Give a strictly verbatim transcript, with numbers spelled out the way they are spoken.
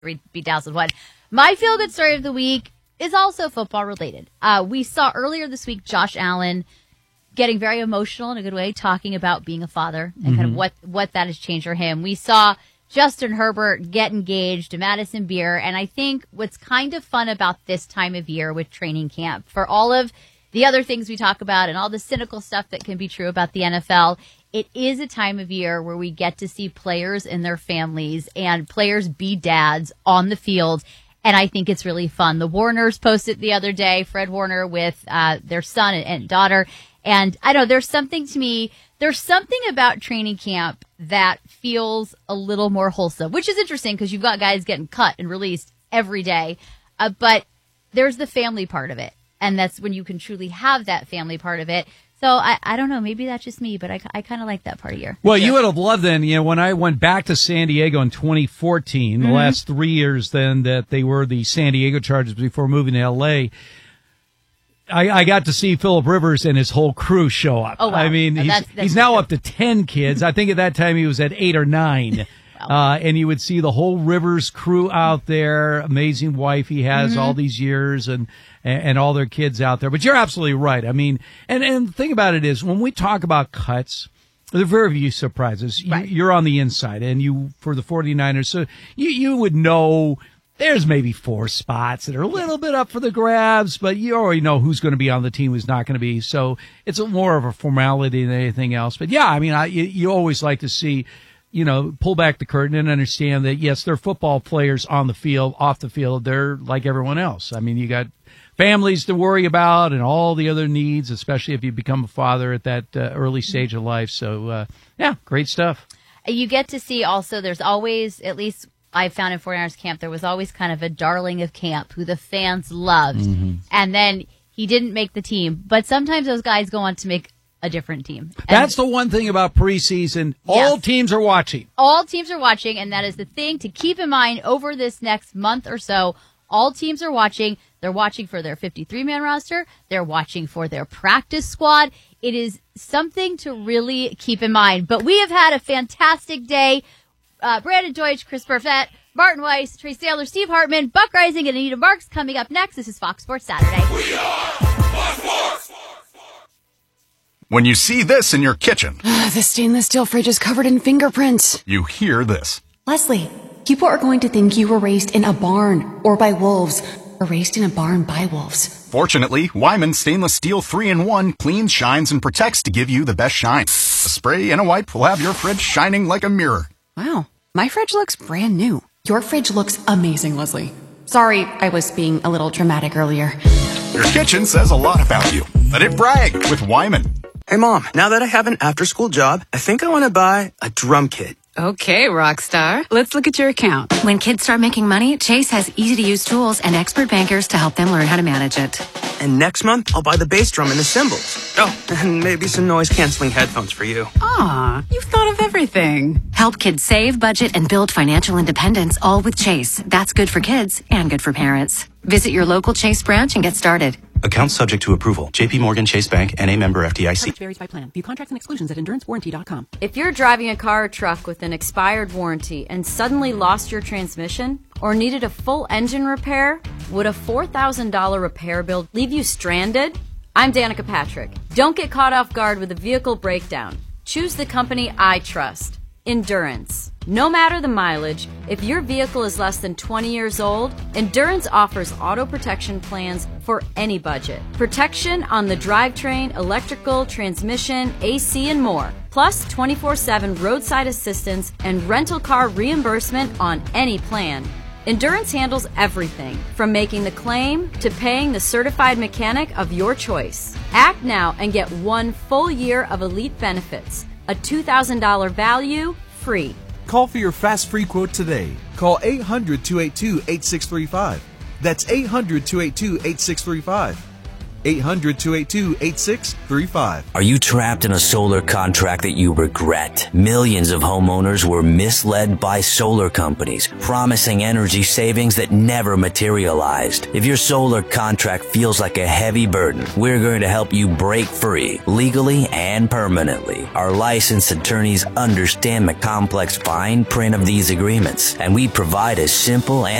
beat Dallas one. My feel-good story of the week is also football-related. Uh, we saw earlier this week Josh Allen getting very emotional in a good way, talking about being a father and mm-hmm. kind of what, what that has changed for him. We saw Justin Herbert get engaged to Madison Beer, and I think what's kind of fun about this time of year with training camp, for all of the other things we talk about and all the cynical stuff that can be true about the N F L, it is a time of year where we get to see players and their families and players be dads on the field. And I think it's really fun. The Warners posted the other day, Fred Warner with uh, their son and daughter. And I don't know, there's something to me, there's something about training camp that feels a little more wholesome, which is interesting because you've got guys getting cut and released every day. Uh, but there's the family part of it. And that's when you can truly have that family part of it. So I, I don't know, maybe that's just me, but I, I kind of like that part of year. Well, you would have loved then, you know, when I went back to San Diego in twenty fourteen, mm-hmm. the last three years then that they were the San Diego Chargers before moving to L A, I, I got to see Phillip Rivers and his whole crew show up. Oh, wow. I mean, he's, that's, that's he's now up to ten kids. I think at that time he was at eight or nine. Uh, and you would see the whole Rivers crew out there. Amazing wife he has mm-hmm. all these years and, and, and all their kids out there. But you're absolutely right. I mean, and, and the thing about it is when we talk about cuts, there are very few surprises. Right. You, you're on the inside and you, for the 49ers, so you, you would know there's maybe four spots that are a little bit up for the grabs, but you already know who's going to be on the team, who's not going to be. So it's a, more of a formality than anything else. But yeah, I mean, I, you, you always like to see, you know, pull back the curtain and understand that, yes, they're football players on the field, off the field. They're like everyone else. I mean, you got families to worry about and all the other needs, especially if you become a father at that uh, early stage of life. So, uh, yeah, great stuff. You get to see also there's always, at least I've found in 49ers camp, there was always kind of a darling of camp who the fans loved. Mm-hmm. And then he didn't make the team. But sometimes those guys go on to make a different team. And that's the one thing about preseason. All yes. teams are watching. All teams are watching, and that is the thing to keep in mind over this next month or so. All teams are watching. They're watching for their fifty-three man roster. They're watching for their practice squad. It is something to really keep in mind. But we have had a fantastic day. Uh, Brandon Deutsch, Chris Perfett, Martin Weiss, Trey Saylor, Steve Hartman, Buck Rising, and Anita Marks coming up next. This is Fox Sports Saturday. We are Fox Sports. When you see this in your kitchen, the stainless steel fridge is covered in fingerprints. You hear this. Leslie, people are going to think you were raised in a barn or by wolves or raised in a barn by wolves. Fortunately, Wyman Stainless Steel three in one cleans, shines, and protects to give you the best shine. A spray and a wipe will have your fridge shining like a mirror. Wow, my fridge looks brand new. Your fridge looks amazing, Leslie. Sorry, I was being a little dramatic earlier. Your kitchen says a lot about you. Let it brag with Wyman. Hey, Mom, now that I have an after-school job, I think I want to buy a drum kit. Okay, Rockstar. Let's look at your account. When kids start making money, Chase has easy-to-use tools and expert bankers to help them learn how to manage it. And next month, I'll buy the bass drum and the cymbals. Oh, and maybe some noise-canceling headphones for you. Aw, you've thought of everything. Help kids save, budget, and build financial independence, all with Chase. That's good for kids and good for parents. Visit your local Chase branch and get started. Account subject to approval. J P Morgan Chase Bank, N A member F D I C. Varies by plan. View contracts and exclusions at endurance warranty dot com. If you're driving a car or truck with an expired warranty and suddenly lost your transmission or needed a full engine repair, would a four thousand dollars repair bill leave you stranded? I'm Danica Patrick. Don't get caught off guard with a vehicle breakdown. Choose the company I trust. Endurance. No matter the mileage, if your vehicle is less than twenty years old, Endurance offers auto protection plans for any budget. Protection on the drivetrain, electrical, transmission, A C, and more. Plus twenty-four seven roadside assistance and rental car reimbursement on any plan. Endurance handles everything, from making the claim to paying the certified mechanic of your choice. Act now and get one full year of elite benefits. A two thousand dollars value, free. Call for your fast free quote today. Call eight hundred, two eight two, eight six three five. That's eight hundred, two eight two, eight six three five. eight hundred, two eight two, eight six three five. Are you trapped in a solar contract that you regret? Millions of homeowners were misled by solar companies, promising energy savings that never materialized. If your solar contract feels like a heavy burden, we're going to help you break free, legally and permanently. Our licensed attorneys understand the complex fine print of these agreements, and we provide a simple and